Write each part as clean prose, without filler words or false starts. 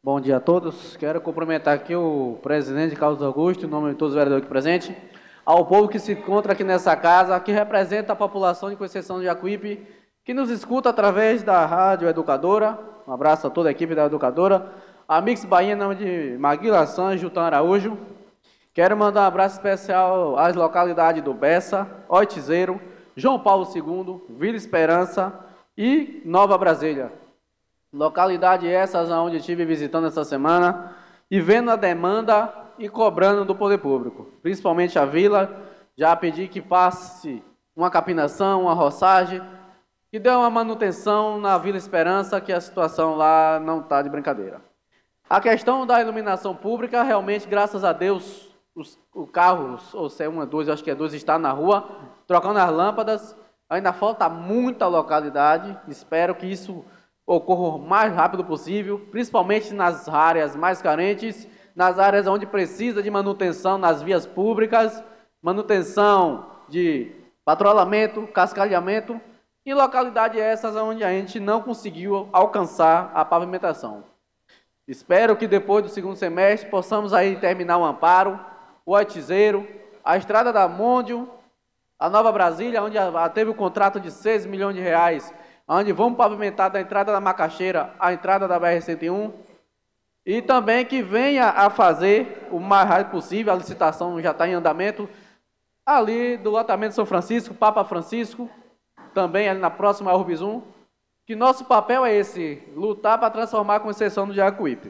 Bom dia a todos. Quero cumprimentar aqui o presidente Carlos Augusto, em nome de todos os vereadores aqui presentes, ao povo que se encontra aqui nessa casa, que representa a população de Conceição de Jacuípe, que nos escuta através da Rádio Educadora. Um abraço a toda a equipe da Educadora. A Mix Bahia, em nome de Maguila Sanz, Jutan Araújo. Quero mandar um abraço especial às localidades do Bessa, Oitizeiro, João Paulo II, Vila Esperança e Nova Brasília. Localidade essas onde estive visitando essa semana e vendo a demanda e cobrando do poder público. Principalmente a vila, já pedi que passe uma capinação, uma roçagem, que dê uma manutenção na Vila Esperança, que a situação lá não está de brincadeira. A questão da iluminação pública, realmente, graças a Deus, o carro, ou se é uma, duas, acho que é duas, está na rua, trocando as lâmpadas. Ainda falta muita localidade, espero que isso ocorra o mais rápido possível, principalmente nas áreas mais carentes, nas áreas onde precisa de manutenção nas vias públicas, manutenção de patrulhamento, cascalhamento, e localidades essas onde a gente não conseguiu alcançar a pavimentação. Espero que depois do segundo semestre possamos aí terminar o Amparo, o Oitizeiro, a Estrada da Môndio, a Nova Brasília, onde teve o contrato de 6 milhões de reais, onde vamos pavimentar da entrada da Macaxeira à entrada da BR-101, e também que venha a fazer o mais rápido possível, a licitação já está em andamento, ali do lotamento São Francisco, Papa Francisco, também ali na próxima Urbizum, que nosso papel é esse, lutar para transformar a Conceição do Jacuípe.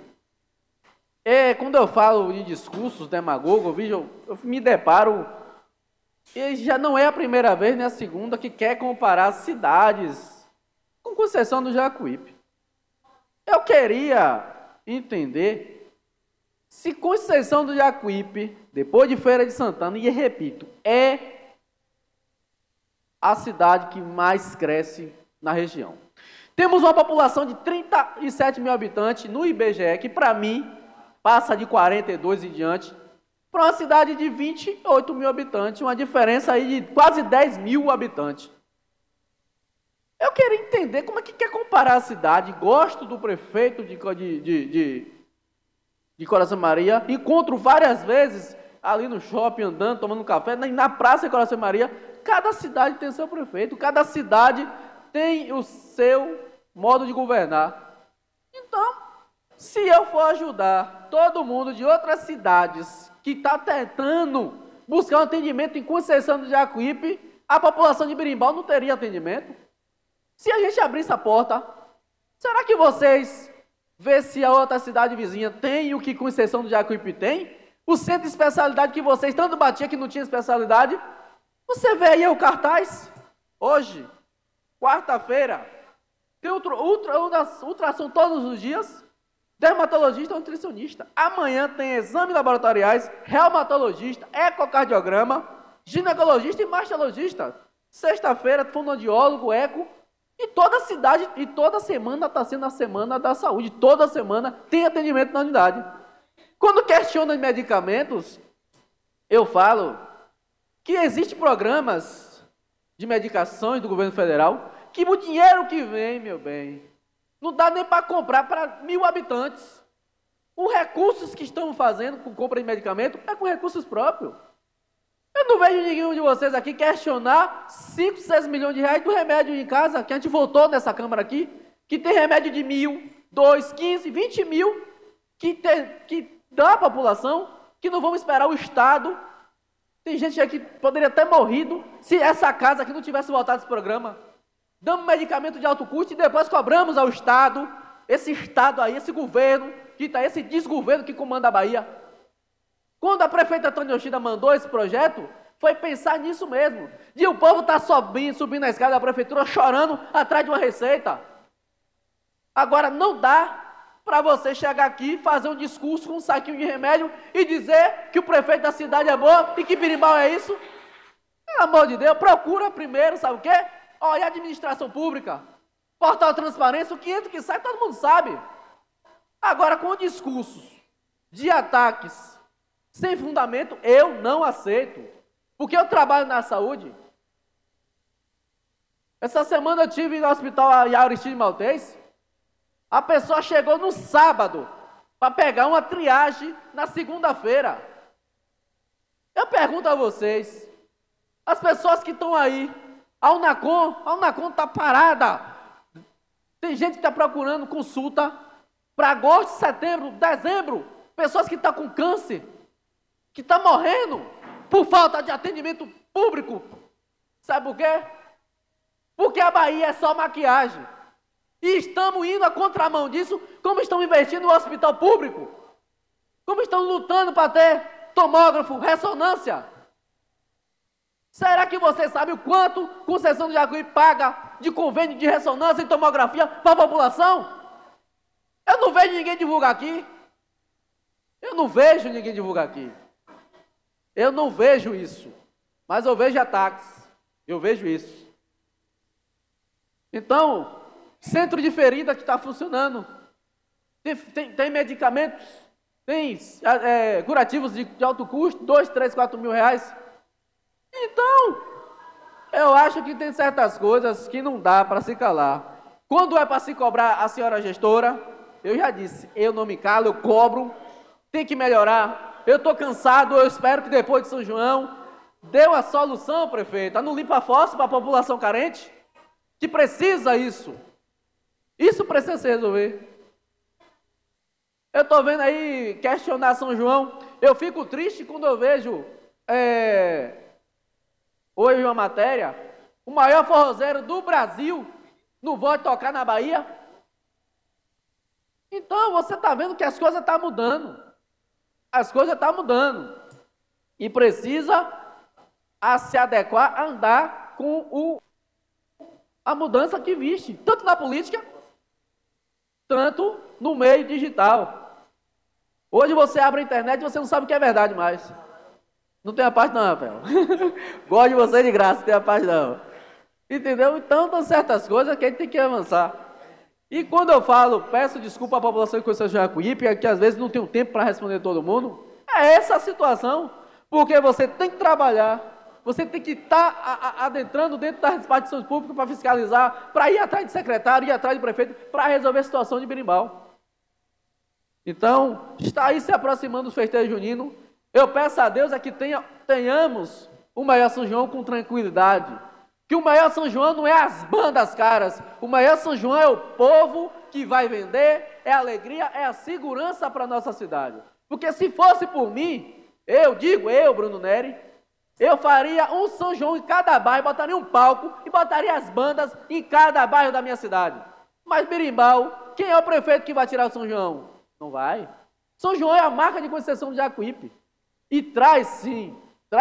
E quando eu falo de discursos demagogos, eu me deparo, e já não é a primeira vez, nem a segunda, que quer comparar cidades com Conceição do Jacuípe. Eu queria entender se Conceição do Jacuípe, depois de Feira de Santana, e repito, é a cidade que mais cresce na região. Temos uma população de 37 mil habitantes no IBGE, que para mim passa de 42 em diante, para uma cidade de 28 mil habitantes, uma diferença aí de quase 10 mil habitantes. Eu queria entender como é que quer comparar a cidade. Gosto do prefeito de Coração Maria, encontro várias vezes ali no shopping, andando, tomando café, na praça de Coração Maria. Cada cidade tem seu prefeito, cada cidade tem o seu modo de governar. Então, se eu for ajudar todo mundo de outras cidades que está tentando buscar um atendimento em Conceição do Jacuípe, a população de Berimbau não teria atendimento? Se a gente abrisse a porta, será que vocês vê se a outra cidade vizinha tem o que Conceição do Jacuípe tem? O centro de especialidade que vocês tanto batiam que não tinha especialidade? Você vê aí o cartaz? Hoje, quarta-feira, tem ultrassom todos os dias, dermatologista, nutricionista. Amanhã tem exames laboratoriais, reumatologista, ecocardiograma, ginecologista e mastologista. Sexta-feira, fonoaudiólogo, eco. E toda cidade, e toda semana está sendo a Semana da Saúde. Toda semana tem atendimento na unidade. Quando questionam medicamentos, eu falo que existem programas de medicações do governo federal que o dinheiro que vem, meu bem, não dá nem para comprar para 1.000 habitantes. Os recursos que estão fazendo com compra de medicamento é com recursos próprios. Eu não vejo ninguém de vocês aqui questionar 5, 6 milhões de reais do remédio em casa, que a gente votou nessa Câmara aqui, que tem remédio de 1.000, 2, 15, 20 mil, que dá à população, que não vamos esperar o Estado. Tem gente aqui que poderia ter morrido se essa casa aqui não tivesse votado esse programa. Damos medicamento de alto custo e depois cobramos ao Estado, esse Estado aí, esse governo, que está esse desgoverno que comanda a Bahia. Quando a prefeita Tânia Yoshida mandou esse projeto, foi pensar nisso mesmo. De o povo estar subindo a escada da prefeitura, chorando atrás de uma receita. Agora, não dá para você chegar aqui, fazer um discurso com um saquinho de remédio e dizer que o prefeito da cidade é bom e que Berimbau é isso. Pelo amor de Deus, procura primeiro, sabe o quê? Olha a administração pública, portal transparência, o que entra e que sai, todo mundo sabe. Agora, com discursos de ataques sem fundamento, eu não aceito. Porque eu trabalho na saúde. Essa semana eu estive no hospital Aristide Maltês. A pessoa chegou no sábado, para pegar uma triagem na segunda-feira. Eu pergunto a vocês, as pessoas que estão aí, a Unacom está parada. Tem gente que está procurando consulta para agosto, setembro, dezembro. Pessoas que estão com câncer, que estão morrendo por falta de atendimento público. Sabe por quê? Porque a Bahia é só maquiagem. E estamos indo à contramão disso, como estão investindo no hospital público. Como estão lutando para ter tomógrafo, ressonância. Será que você sabe o quanto Conceição do Jacuípe paga de convênio de ressonância e tomografia para a população? Eu não vejo ninguém divulgar aqui. Eu não vejo ninguém divulgar aqui. Eu não vejo isso. Mas eu vejo ataques. Eu vejo isso. Então, centro de ferida que está funcionando. Tem medicamentos, tem curativos de alto custo, 2, 3, 4 mil reais. Então, eu acho que tem certas coisas que não dá para se calar. Quando é para se cobrar a senhora gestora, eu já disse, eu não me calo, eu cobro, tem que melhorar. Eu estou cansado, eu espero que depois de São João, dê uma solução, prefeito. Não limpa fósforo para a população carente, que precisa isso. Isso precisa se resolver. Eu estou vendo aí questionar São João. Eu fico triste quando eu vejo hoje uma matéria, o maior forrozeiro do Brasil não pode tocar na Bahia. Então você está vendo que as coisas estão mudando. As coisas estão mudando. E precisa se adequar a andar com a mudança que viste, tanto na política, tanto no meio digital. Hoje você abre a internet e você não sabe o que é verdade mais. Não tem a parte não, Rafael. Gosto de você de graça, não tem a parte não. Entendeu? Então, tem certas coisas que a gente tem que avançar. E quando eu falo, peço desculpa à população de Conceição do Jacuípe, que às vezes não tenho tempo para responder todo mundo, é essa a situação. Porque você tem que trabalhar, você tem que estar adentrando dentro das repartições públicas para fiscalizar, para ir atrás de secretário, ir atrás de prefeito, para resolver a situação de Berimbau. Então, está aí se aproximando dos festejos juninos. Eu peço a Deus que tenhamos o maior São João com tranquilidade. Que o maior São João não é as bandas caras. O maior São João é o povo que vai vender, é a alegria, é a segurança para a nossa cidade. Porque se fosse por mim, eu, Bruno Neri, eu faria um São João em cada bairro, botaria um palco e botaria as bandas em cada bairro da minha cidade. Mas Berimbau, quem é o prefeito que vai tirar o São João? Não vai. São João é a marca de Conceição do Jacuípe. E traz sim,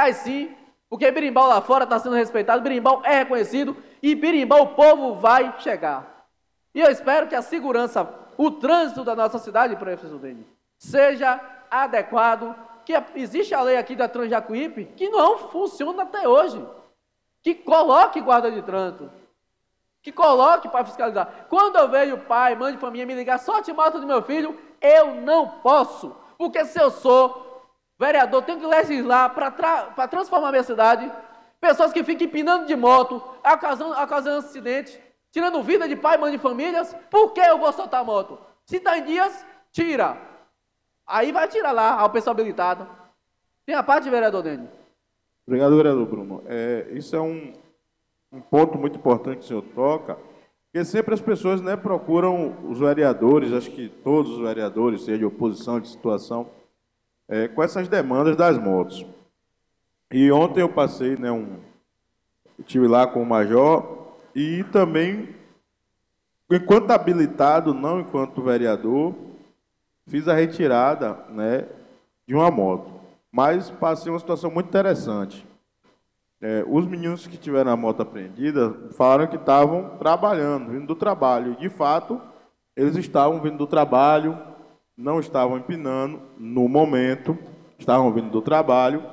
porque Berimbau lá fora está sendo respeitado, Berimbau é reconhecido e Berimbau o povo vai chegar. E eu espero que a segurança, o trânsito da nossa cidade, prefeito Dene, seja adequado, que existe a lei aqui da Transjacuípe que não funciona até hoje, que coloque guarda de trânsito, que coloque para fiscalizar. Quando eu vejo pai, mãe de família me ligar, só te moto do meu filho, eu não posso, porque se eu sou vereador, tenho que legislar para transformar a minha cidade. Pessoas que ficam empinando de moto, ocasionando acidente, tirando vida de pai, mãe de famílias. Por que eu vou soltar a moto? Se está em dias, tira. Aí vai tirar lá ao pessoal habilitado. Tem a parte, vereador Dene. Obrigado, vereador Bruno. Isso é um ponto muito importante que o senhor toca, porque sempre as pessoas procuram os vereadores, acho que todos os vereadores, seja de oposição, de situação, com essas demandas das motos. E ontem eu passei, estive lá com o major e também, enquanto habilitado, não enquanto vereador, fiz a retirada de uma moto. Mas passei uma situação muito interessante. Os meninos que tiveram a moto apreendida falaram que estavam trabalhando, vindo do trabalho. E, de fato, eles estavam vindo do trabalho, não estavam empinando no momento, estavam vindo do trabalho.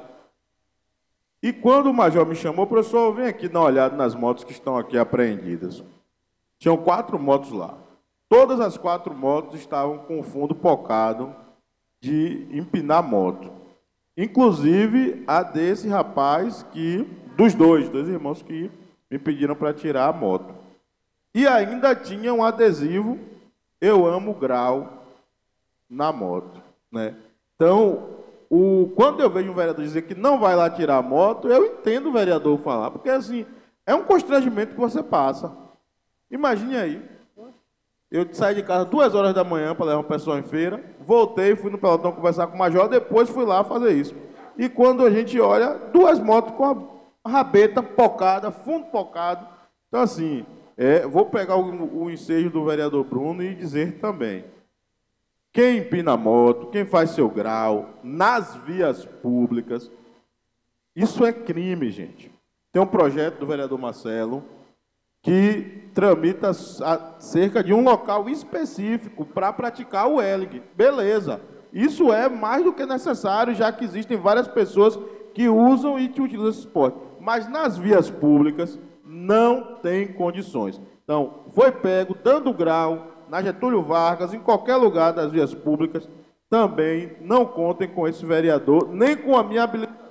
E quando o major me chamou, professor, vem aqui dar uma olhada nas motos que estão aqui apreendidas. Tinham 4 motos lá. Todas as 4 motos estavam com o fundo pocado de empinar moto. Inclusive a desse rapaz dos dois irmãos que me pediram para tirar a moto. E ainda tinha um adesivo, eu amo grau, na moto, né? Então, quando eu vejo um vereador dizer que não vai lá tirar a moto, eu entendo o vereador falar, porque assim, é um constrangimento que você passa. Imagine aí, eu saí de casa 2 horas da manhã para levar uma pessoa em feira, voltei, fui no pelotão conversar com o major, depois fui lá fazer isso. E quando a gente olha, 2 motos com a rabeta pocada, fundo pocado. Então assim, vou pegar o ensejo do vereador Bruno e dizer também, quem empina a moto, quem faz seu grau, nas vias públicas, isso é crime, gente. Tem um projeto do vereador Marcelo que tramita cerca de um local específico para praticar o ELG. Beleza. Isso é mais do que necessário, já que existem várias pessoas que usam e que utilizam esse esporte. Mas nas vias públicas não tem condições. Então, foi pego dando grau na Getúlio Vargas, em qualquer lugar das vias públicas, também não contem com esse vereador, nem com a minha habilidade.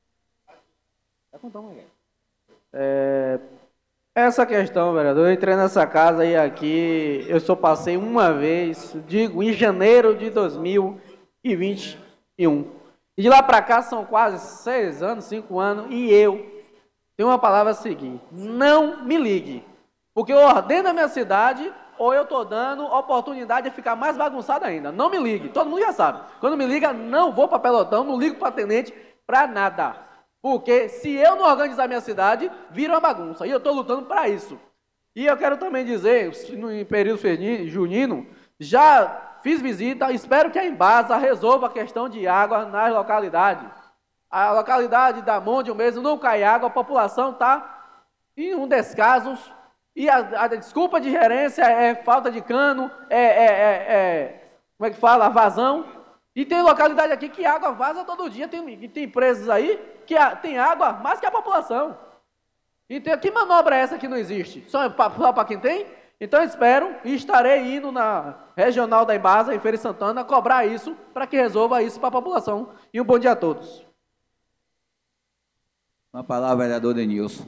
Essa questão, vereador, eu entrei nessa casa e aqui eu só passei uma vez, digo, em janeiro de 2021. E de lá para cá são quase 6 anos, 5 anos, e eu tenho uma palavra a seguir: não me ligue, porque eu ordeno a minha cidade ou eu estou dando oportunidade de ficar mais bagunçado ainda. Não me ligue, todo mundo já sabe. Quando me liga, não vou para pelotão, não ligo para tenente, para nada. Porque se eu não organizar minha cidade, vira uma bagunça. E eu estou lutando para isso. E eu quero também dizer, no período junino, já fiz visita, espero que a Embasa resolva a questão de água nas localidades. A localidade da Monte mesmo não cai água, a população está em um descaso. E a desculpa de gerência é falta de cano, como é que fala? Vazão. E tem localidade aqui que a água vaza todo dia, tem empresas aí que tem água mais que a população. Então, que manobra é essa que não existe? Só para quem tem? Então, espero e estarei indo na regional da Embasa, em Feira de Santana, cobrar isso para que resolva isso para a população. E um bom dia a todos. Uma palavra, vereador Denilson.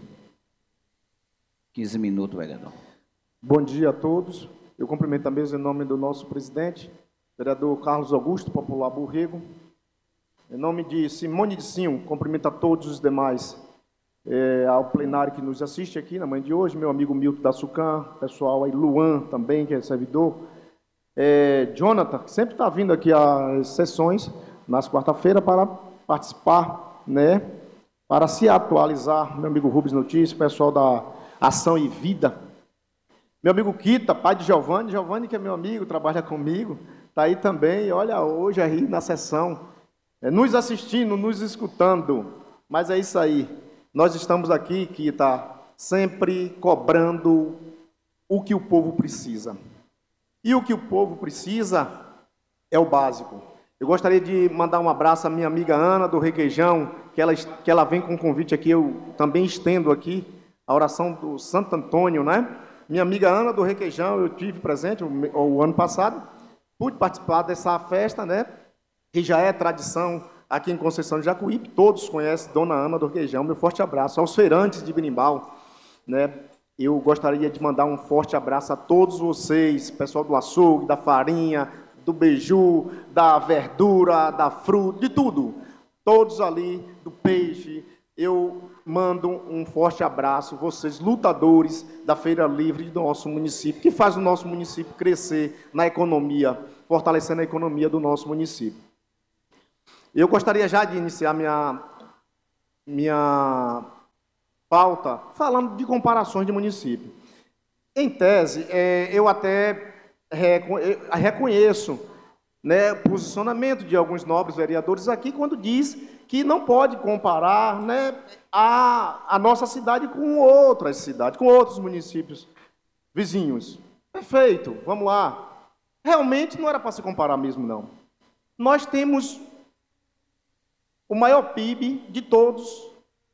15 minutos, vereador. Bom dia a todos. Eu cumprimento a mesa em nome do nosso presidente, vereador Carlos Augusto, popular Borrego. Em nome de Simone de Sinho, cumprimento a todos os demais, ao plenário que nos assiste aqui na manhã de hoje, meu amigo Milton da Sucan, pessoal aí, Luan também, que é servidor, Jonathan, que sempre está vindo aqui às sessões, nas quarta-feiras, para participar, né, para se atualizar, meu amigo Rubens Notícias, pessoal da Ação e Vida, meu amigo Kita, pai de Giovanni que é meu amigo, trabalha comigo, está aí também, olha, hoje aí na sessão, nos assistindo, nos escutando, mas é isso aí, nós estamos aqui, Kita, sempre cobrando o que o povo precisa, e o que o povo precisa é o básico. Eu gostaria de mandar um abraço à minha amiga Ana do Requeijão, que ela vem com um convite aqui, eu também estendo aqui, a oração do Santo Antônio, né? Minha amiga Ana do Requeijão, eu tive presente o ano passado, pude participar dessa festa, né? Que já é tradição aqui em Conceição de Jacuípe, todos conhecem Dona Ana do Requeijão, meu forte abraço. Aos feirantes de Berimbau, né? Eu gostaria de mandar um forte abraço a todos vocês, pessoal do açougue, da farinha, do beiju, da verdura, da fruta, de tudo. Todos ali, do peixe, eu mando um forte abraço, vocês lutadores da Feira Livre do nosso município, que faz o nosso município crescer na economia, fortalecendo a economia do nosso município. Eu gostaria já de iniciar minha pauta falando de comparações de município. Em tese, eu até reconheço, né, o posicionamento de alguns nobres vereadores aqui quando diz que não pode comparar, né, a nossa cidade com outras cidades, com outros municípios vizinhos. Perfeito, vamos lá. Realmente não era para se comparar mesmo, não. Nós temos o maior PIB de todos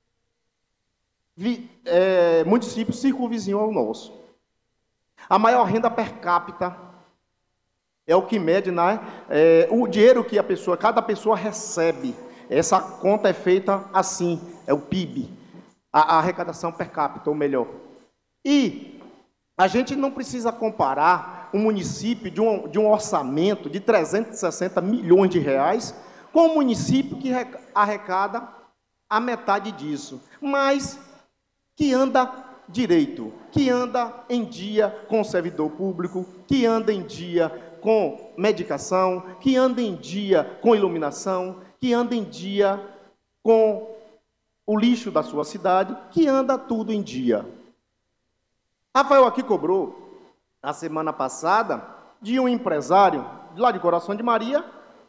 municípios circunvizinhos ao nosso. A maior renda per capita é o que mede, né, o dinheiro que cada pessoa recebe. Essa conta é feita assim, é o PIB, a arrecadação per capita, ou melhor. E a gente não precisa comparar um município de um orçamento de 360 milhões de reais com um município que arrecada a metade disso, mas que anda direito, que anda em dia com o servidor público, que anda em dia com medicação, que anda em dia com iluminação, que anda em dia com o lixo da sua cidade, que anda tudo em dia. Rafael aqui cobrou, na semana passada, de um empresário lá de Coração de Maria,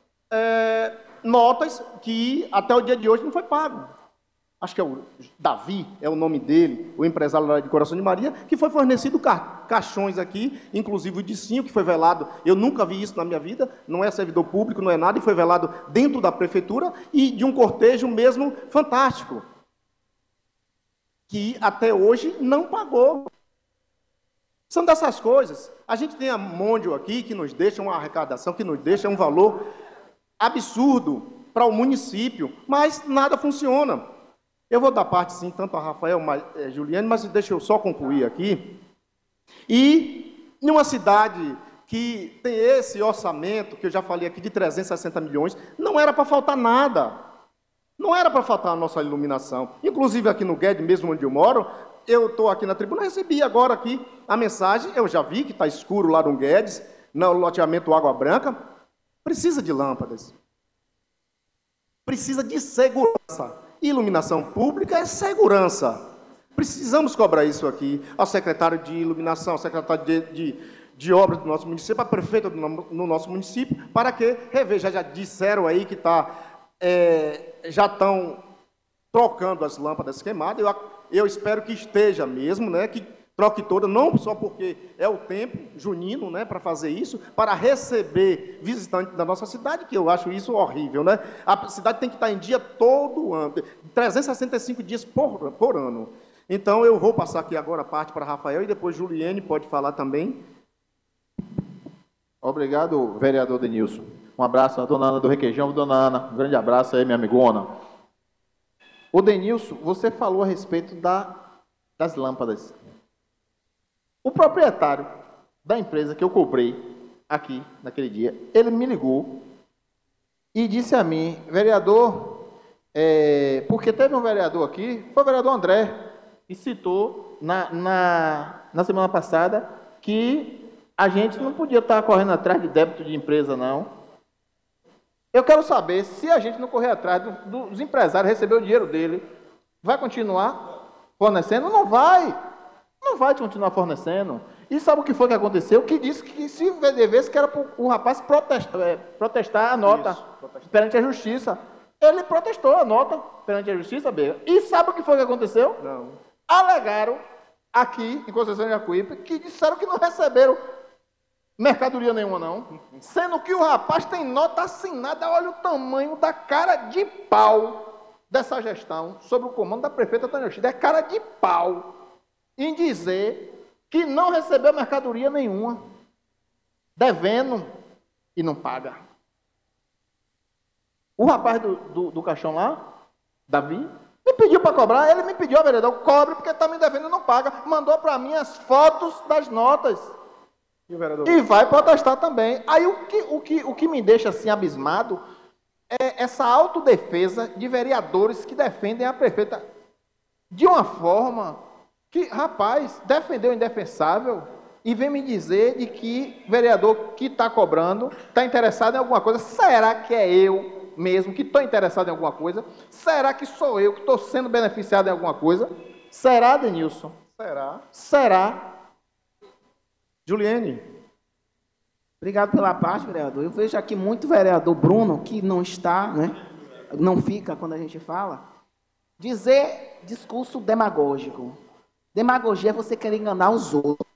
notas que até o dia de hoje não foi pago. Acho que é o Davi, é o nome dele, o empresário lá de Coração de Maria, que foi fornecido caixões aqui, inclusive o Dicinho, que foi velado. Eu nunca vi isso na minha vida, não é servidor público, não é nada, e foi velado dentro da prefeitura e de um cortejo mesmo fantástico, que até hoje não pagou. São dessas coisas. A gente tem a Mondio aqui, que nos deixa uma arrecadação, que nos deixa um valor absurdo para o município, mas nada funciona. Eu vou dar parte, sim, tanto a Rafael, Juliane, mas deixa eu só concluir aqui. E, em uma cidade que tem esse orçamento, que eu já falei aqui, de 360 milhões, não era para faltar nada. Não era para faltar a nossa iluminação. Inclusive, aqui no Guedes, mesmo onde eu moro, eu estou aqui na tribuna, recebi agora aqui a mensagem, eu já vi que está escuro lá no Guedes, no loteamento Água Branca, precisa de lâmpadas. Precisa de segurança. Iluminação pública é segurança. Precisamos cobrar isso aqui ao secretário de iluminação, ao secretário de obras do nosso município, à prefeita no nosso município, para que reveja. Já disseram aí que já estão trocando as lâmpadas queimadas. Eu espero que esteja mesmo, né, que troque toda, não só porque é o tempo junino, né, para fazer isso, para receber visitantes da nossa cidade, que eu acho isso horrível, né? A cidade tem que estar em dia todo ano, 365 dias por ano. Então, eu vou passar aqui agora a parte para Rafael e depois Juliane pode falar também. Obrigado, vereador Denilson. Um abraço à dona Ana do Requeijão. Dona Ana, um grande abraço aí, minha amigona. Ô, Denilson, você falou a respeito das lâmpadas. O proprietário da empresa que eu cobrei aqui, naquele dia, ele me ligou e disse a mim, vereador, porque teve um vereador aqui, foi o vereador André, e citou na semana passada que a gente não podia estar correndo atrás de débito de empresa, não. Eu quero saber se a gente não correr atrás dos empresários, receber o dinheiro dele, vai continuar fornecendo? Não vai. Não vai continuar fornecendo. E sabe o que foi que aconteceu? Que disse que se devesse que era para o rapaz protestar a nota perante a justiça. Ele protestou a nota perante a justiça, Bega. E sabe o que foi que aconteceu? Não. Alegaram aqui, em Conceição de Jacuípe, que disseram que não receberam mercadoria nenhuma, não. Sendo que o rapaz tem nota assinada, olha o tamanho da cara de pau dessa gestão, sob o comando da prefeita Tânia Yoshida. É cara de pau em dizer que não recebeu mercadoria nenhuma, devendo e não paga. O rapaz do caixão lá, Davi, me pediu para cobrar, ele me pediu, vereador, cobre porque está me devendo e não paga. Mandou para mim as fotos das notas. E vai protestar também. Aí o que me deixa assim abismado é essa autodefesa de vereadores que defendem a prefeita de uma forma que, rapaz, defendeu o indefensável e vem me dizer de que vereador que está cobrando está interessado em alguma coisa. Será que é eu mesmo que estou interessado em alguma coisa? Será que sou eu que estou sendo beneficiado em alguma coisa? Será, Denilson? Será? Juliane. Obrigado pela parte, vereador. Eu vejo aqui muito vereador Bruno, que não está, né? Não fica quando a gente fala, dizer discurso demagógico. Demagogia é você querer enganar os outros.